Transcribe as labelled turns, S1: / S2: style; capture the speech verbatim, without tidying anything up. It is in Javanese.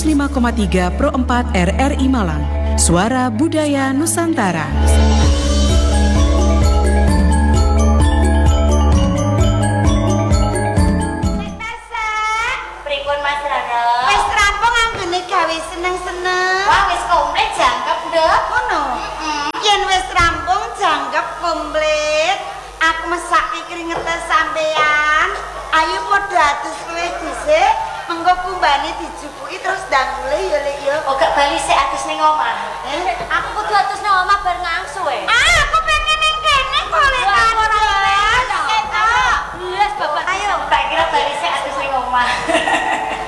S1: seratus lima koma tiga Pro empat R R I Malang. Suara Budaya Nusantara.
S2: Pripun Mas Rara?
S3: Wis rampung anggone gawe seneng-seneng.
S2: Wah, wis komplit jangkep, Nduk.
S3: Ngono. Yen wis rampung jangkep komplit, aku mesake kringete sampean. Ayo padha adus kowe dhisik, mengko kumbane dijupuki terus ndangule ya Lek ya.
S2: Oh, gak bali sik adus ning omah.
S3: Eh,
S2: Aku kudu adus ning omah bar ngangsu e.
S3: ah, aku pengen ning kene kok Lek.
S2: Wah, ora
S3: Ayo.
S2: Yes, Bapak. Ayo, tak kira bali sik adus ning omah.